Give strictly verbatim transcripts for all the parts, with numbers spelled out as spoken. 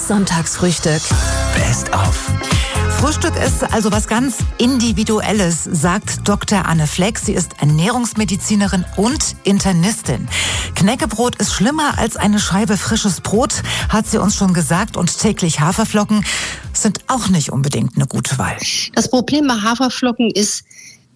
Das Sonntagsfrühstück. Best of. Frühstück ist also was ganz Individuelles, sagt Doktor Anne Fleck. Sie ist Ernährungsmedizinerin und Internistin. Knäckebrot ist schlimmer als eine Scheibe frisches Brot, hat sie uns schon gesagt. Und täglich Haferflocken sind auch nicht unbedingt eine gute Wahl. Das Problem bei Haferflocken ist,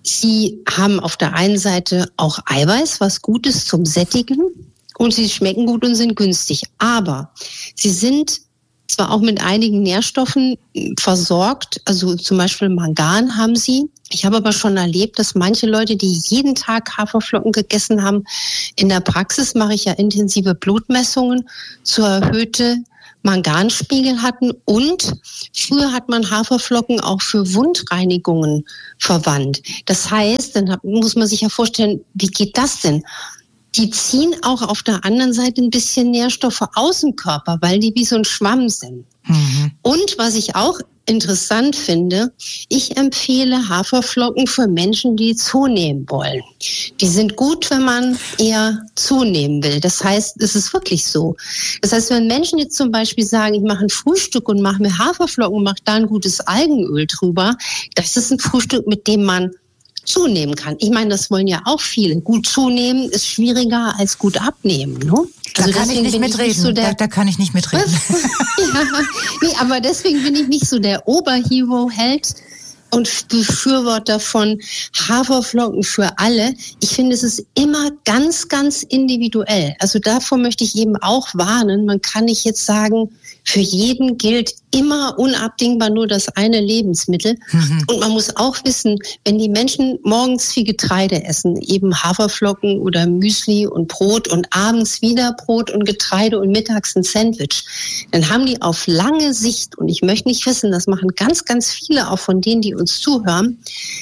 sie haben auf der einen Seite auch Eiweiß, was gut ist zum Sättigen. Und sie schmecken gut und sind günstig. Aber sie sind zwar auch mit einigen Nährstoffen versorgt, also zum Beispiel Mangan haben sie. Ich habe aber schon erlebt, dass manche Leute, die jeden Tag Haferflocken gegessen haben, in der Praxis mache ich ja intensive Blutmessungen, zu erhöhte Manganspiegel hatten. Und früher hat man Haferflocken auch für Wundreinigungen verwandt. Das heißt, dann muss man sich ja vorstellen, wie geht das denn? Die ziehen auch auf der anderen Seite ein bisschen Nährstoffe aus dem Körper, weil die wie so ein Schwamm sind. Mhm. Und was ich auch interessant finde, ich empfehle Haferflocken für Menschen, die zunehmen wollen. Die sind gut, wenn man eher zunehmen will. Das heißt, es ist wirklich so. Das heißt, wenn Menschen jetzt zum Beispiel sagen, ich mache ein Frühstück und mache mir Haferflocken und mache da ein gutes Algenöl drüber, das ist ein Frühstück, mit dem man zunehmen kann. Ich meine, das wollen ja auch viele. Gut zunehmen ist schwieriger als gut abnehmen. Ne? Da also kann ich nicht mitreden. Ich so der, da, da kann ich nicht mitreden. Ja, nee, aber deswegen bin ich nicht so der Oberhero-Held und Befürworter von Haferflocken für alle. Ich finde, es ist immer ganz, ganz individuell. Also davor möchte ich eben auch warnen. Man kann nicht jetzt sagen, für jeden gilt immer unabdingbar nur das eine Lebensmittel. Mhm. Und man muss auch wissen, wenn die Menschen morgens viel Getreide essen, eben Haferflocken oder Müsli und Brot und abends wieder Brot und Getreide und mittags ein Sandwich, dann haben die auf lange Sicht, und ich möchte nicht wissen, das machen ganz, ganz viele auch von denen, die uns zuhören,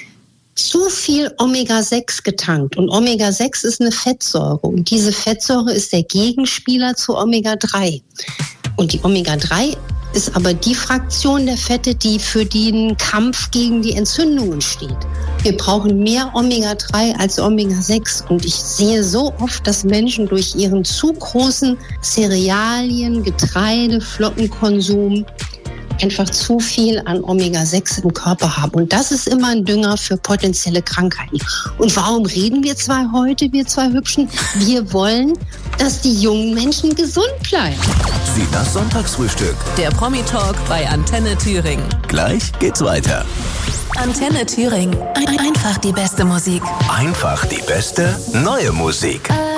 zu viel Omega sechs getankt. Und Omega sechs ist eine Fettsäure. Und diese Fettsäure ist der Gegenspieler zu Omega drei. Und die Omega drei ist aber die Fraktion der Fette, die für den Kampf gegen die Entzündungen steht. Wir brauchen mehr Omega drei als Omega sechs. Und ich sehe so oft, dass Menschen durch ihren zu großen Cerealien-, Getreide-, Flockenkonsum einfach zu viel an Omega sechs im Körper haben. Und das ist immer ein Dünger für potenzielle Krankheiten. Und warum reden wir zwei heute, wir zwei Hübschen? Wir wollen, dass die jungen Menschen gesund bleiben. Sinas Sonntagsfrühstück. Der Promi-Talk bei Antenne Thüringen. Gleich geht's weiter. Antenne Thüringen. Ein- Einfach die beste Musik. Einfach die beste neue Musik.